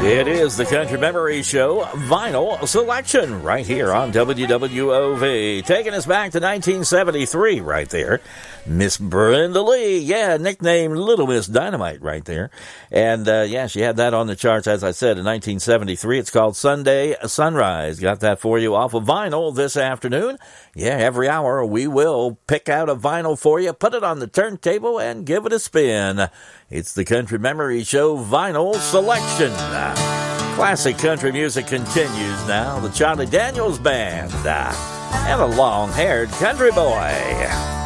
It is the Country Memory Show Vinyl Selection right here on WWOV. Taking us back to 1973 right there. Miss Brenda Lee, nicknamed Little Miss Dynamite right there. And, she had that on the charts, as I said, in 1973. It's called Sunday Sunrise. Got that for you off of vinyl this afternoon. Yeah, every hour we will pick out a vinyl for you, put it on the turntable, and give it a spin. It's the Country Memory Show Vinyl Selection. Classic country music continues now. The Charlie Daniels Band and a long-haired country boy.